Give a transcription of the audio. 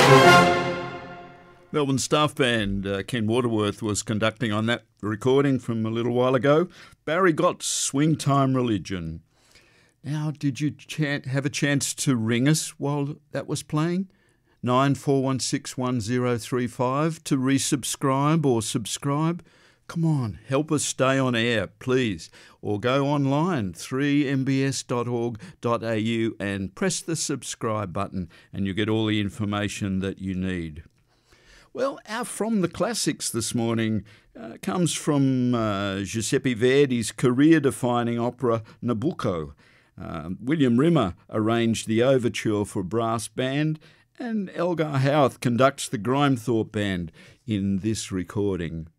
Melbourne Staff Band, Ken Waterworth was conducting on that recording from a little while ago. Barry Gott's Swing Time Religion. Now, did you have a chance to ring us while that was playing? 94161035 to resubscribe or subscribe? Come on, help us stay on air, please. Or go online, 3mbs.org.au, and press the subscribe button and you get all the information that you need. Well, our From the Classics this morning comes from Giuseppe Verdi's career-defining opera Nabucco. William Rimmer arranged the overture for brass band, and Elgar Howarth conducts the Grimethorpe Band in this recording.